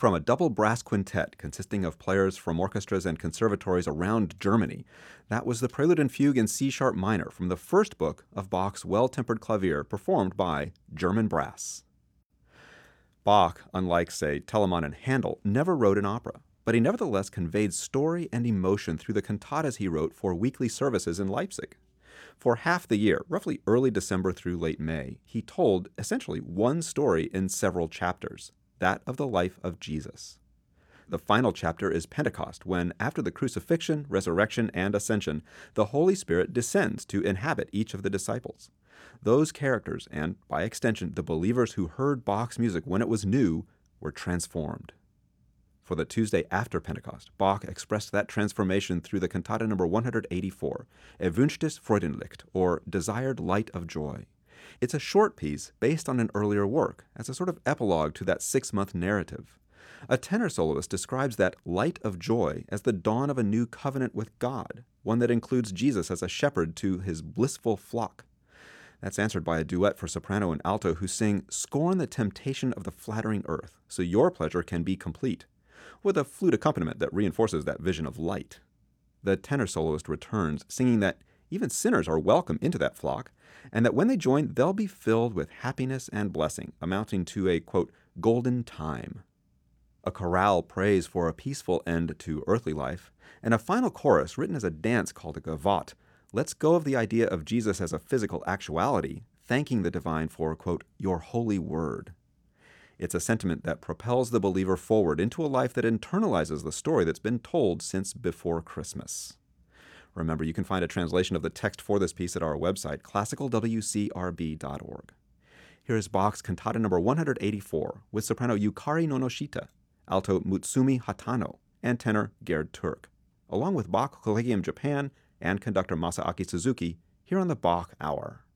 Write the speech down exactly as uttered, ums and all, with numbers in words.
From a double brass quintet consisting of players from orchestras and conservatories around Germany, that was the Prelude and Fugue in C sharp minor from the first book of Bach's Well-Tempered Clavier performed by German brass. Bach, unlike, say, Telemann and Handel, never wrote an opera, but he nevertheless conveyed story and emotion through the cantatas he wrote for weekly services in Leipzig. For half the year, roughly early December through late May, he told essentially one story in several chapters, that of the life of Jesus. The final chapter is Pentecost, when, after the crucifixion, resurrection, and ascension, the Holy Spirit descends to inhabit each of the disciples. Those characters, and by extension the believers who heard Bach's music when it was new, were transformed. For the Tuesday after Pentecost, Bach expressed that transformation through the cantata number one hundred eighty-four, Erwünschtes Freudenlicht, or Desired Light of Joy. It's a short piece based on an earlier work, as a sort of epilogue to that six-month narrative. A tenor soloist describes that light of joy as the dawn of a new covenant with God, one that includes Jesus as a shepherd to his blissful flock. That's answered by a duet for soprano and alto who sing, "Scorn the temptation of the flattering earth, so your pleasure can be complete," with a flute accompaniment that reinforces that vision of light. The tenor soloist returns, singing that even sinners are welcome into that flock, and that when they join, they'll be filled with happiness and blessing, amounting to a, quote, golden time. A chorale prays for a peaceful end to earthly life, and a final chorus written as a dance called a gavotte lets go of the idea of Jesus as a physical actuality, thanking the divine for, quote, your holy word. It's a sentiment that propels the believer forward into a life that internalizes the story that's been told since before Christmas. Remember, you can find a translation of the text for this piece at our website, classical w c r b dot org. Here is Bach's cantata number one hundred eighty-four with soprano Yukari Nonoshita, alto Mutsumi Hatano, and tenor Gerd Turk, along with Bach Collegium Japan and conductor Masaaki Suzuki, here on the Bach Hour.